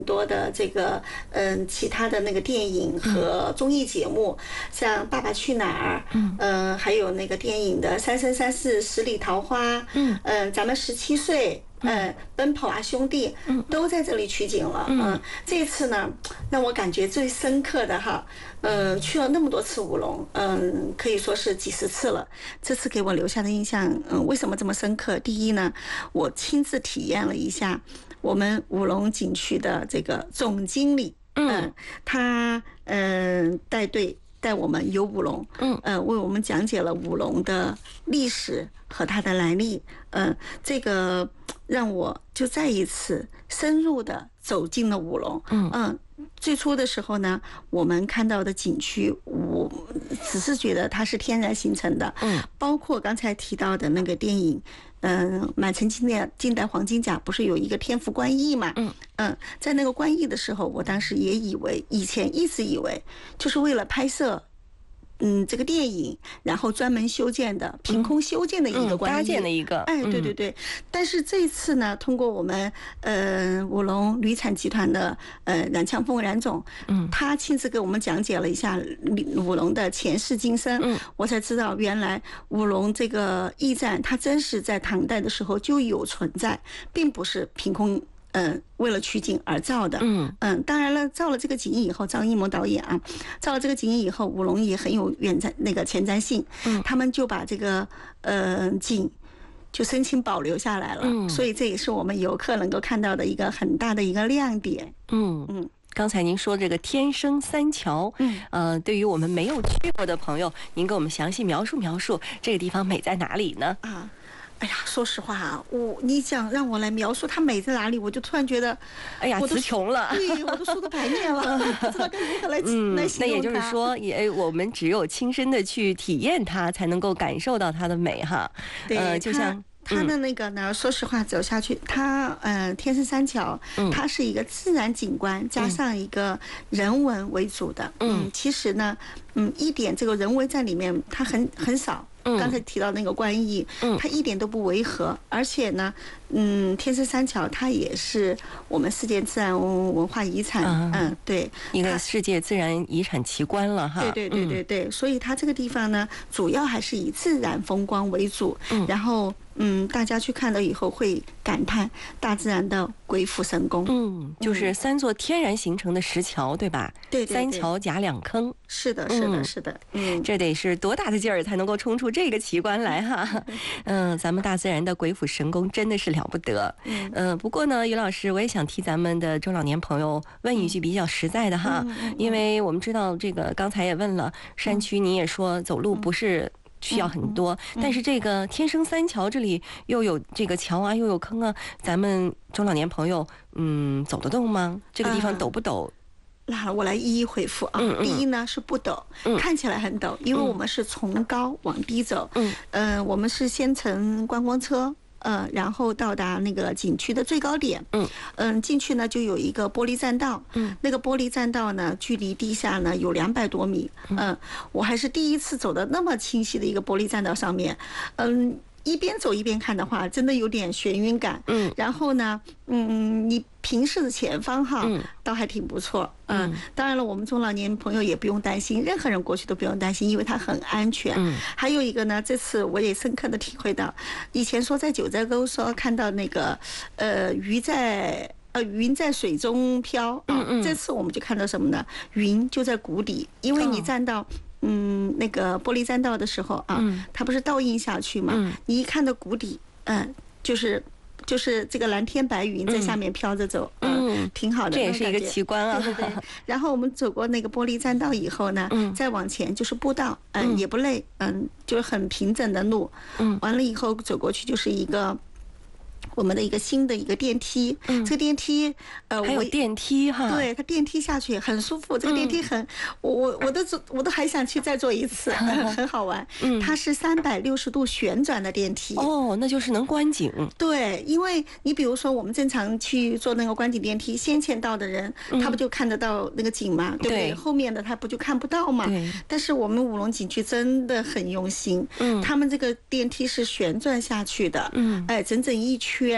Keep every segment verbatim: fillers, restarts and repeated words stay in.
多的这个嗯其他的那个电影和综艺节目，像《爸爸去哪儿》，嗯，呃，还有那个电影的《三生三世十里桃花》，嗯，呃，咱们十七岁。嗯，奔跑啊兄弟，嗯，都在这里取景了。嗯，这次呢，让我感觉最深刻的哈，嗯，去了那么多次舞龙，嗯，可以说是几十次了。这次给我留下的印象，嗯，为什么这么深刻？第一呢，我亲自体验了一下我们舞龙景区的这个总经理，嗯，他嗯带队。带我们游舞龙，嗯，呃，为我们讲解了舞龙的历史和它的来历，嗯、呃，这个让我就再一次深入的走进了舞龙，嗯嗯、呃，最初的时候呢，我们看到的景区，我只是觉得它是天然形成的，嗯，包括刚才提到的那个电影。嗯，《满城尽带尽带黄金甲》不是有一个天福观驿嘛？嗯嗯，在那个观驿的时候，我当时也以为，以前一直以为，就是为了拍摄。嗯，这个电影，然后专门修建的，凭空修建的一个观音， 搭建的一个， 哎，对对对。但是这次呢，通过我们呃舞龙旅产集团的呃冉强峰冉总，嗯，他亲自给我们讲解了一下舞龙的前世今生，嗯，我才知道原来舞龙这个驿站，它真是在唐代的时候就有存在，并不是凭空。嗯，为了取景而造的。嗯嗯，当然了，造了这个景以后，张艺谋导演啊，造了这个景以后，舞龙也很有远瞻那个前瞻性。嗯，他们就把这个呃景就申请保留下来了。嗯，所以这也是我们游客能够看到的一个很大的一个亮点。 嗯嗯。刚才您说这个天生三桥，嗯，呃，对于我们没有去过的朋友，您给我们详细描述描述这个地方美在哪里呢？ 啊。哎呀，说实话啊，我你讲让我来描述它美在哪里，我就突然觉得， 哎呀，词穷了， 对，我都说的白念了，不知道该如何来嗯来形容它。 那也就是说，也我们只有亲身的去体验它，才能够感受到它的美哈。 对，呃，就像。它的那个呢，嗯、说实话，走下去，它呃，天生三桥，它是一个自然景观加上一个人文为主的。嗯，嗯其实呢，嗯，一点这个人为在里面，它很很少。刚才提到那个观音，它一点都不违和，而且呢，嗯，天生三桥它也是我们世界自然文化遗产，嗯，嗯对， 一个世界自然遗产奇观了哈。 对对对对对，嗯、所以它这个地方呢，主要还是以自然风光为主，嗯、然后。嗯，大家去看了以后会感叹大自然的鬼斧神工。 嗯，就是三座天然形成的石桥，对吧？ 对， 三桥夹两坑。 是的，是的，是的。 嗯，这得是多大的劲儿才能够冲出这个奇观来哈？嗯，咱们大自然的鬼斧神工真的是了不得。嗯，呃、不过呢，于老师，我也想替咱们的中老年朋友问一句比较实在的哈，因为我们知道这个刚才也问了，山区你也说走路不是。需要很多，但是这个天生三桥这里又有这个桥啊，又有坑啊，咱们中老年朋友嗯走得动吗？这个地方陡不陡？ 那我来一一回复啊。嗯嗯、第一呢是不陡，嗯、看起来很陡，因为我们是从高往低走。嗯，呃，我们是先乘观光车。呃，然后到达那个景区的最高点，嗯嗯，进去呢就有一个玻璃栈道，嗯，那个玻璃栈道呢，距离地下呢有两百多米，嗯，我还是第一次走的那么清晰的一个玻璃栈道上面，嗯。一边走一边看的话，真的有点眩晕感。嗯，然后呢，嗯，你平视的前方哈，嗯，倒还挺不错。嗯，当然了，我们中老年朋友也不用担心，任何人过去都不用担心，因为它很安全。嗯，还有一个呢，这次我也深刻的体会到，以前说在九寨沟说看到那个呃鱼在。呃，云在水中飘啊！嗯嗯这次我们就看到什么呢？云就在谷底，因为你站到嗯那个玻璃栈道的时候啊，嗯、它不是倒映下去嘛？嗯、你一看到谷底，嗯、呃，就是就是这个蓝天白云在下面飘着走，嗯、呃，挺好的。 这也是一个奇观啊！ 对对对。然后我们走过那个玻璃栈道以后呢，嗯、再往前就是步道，嗯、呃，也不累，嗯，就是很平整的路，嗯，完了以后走过去就是一个。我们的一个新的一个电梯，嗯、这个电梯， 呃，还有电梯哈， 对，它电梯下去很舒服，这个电梯很，嗯、我我我都我都还想去再坐一次，很好玩。嗯，它是三百六十度旋转的电梯。 哦，那就是能观景。 对，因为你比如说我们正常去坐那个观景电梯，先前到的人，嗯、他不就看得到那个景嘛，对不对？对后面的他不就看不到嘛？对。但是我们舞龙景区真的很用心，嗯，他们这个电梯是旋转下去的，嗯，哎，整整一圈。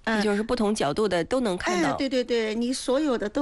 嗯， 就是不同角度的都能看到。 哎，对对对，你所有的都。